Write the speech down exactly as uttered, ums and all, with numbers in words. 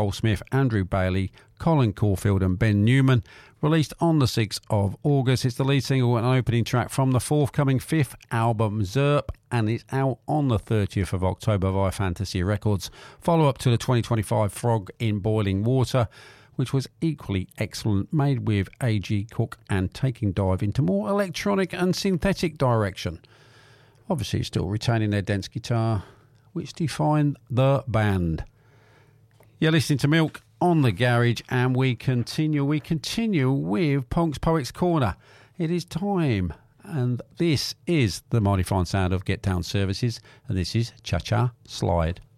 Paul Smith, Andrew Bailey, Colin Caulfield and Ben Newman. Released on the sixth of August, it's the lead single and opening track from the forthcoming fifth album, Zerp, and it's out on the thirtieth of October via Fantasy Records. Follow-up to the twenty twenty-five Frog in Boiling Water, which was equally excellent, made with A G Cook and taking dive into more electronic and synthetic direction. Obviously still retaining their dense guitar, which defined the band. You're listening to Milk on the Garage, and we continue we continue with Punk's Poets Corner. It is time, and this is the mighty fine sound of Get Down Services, and this is Cha Cha Slide.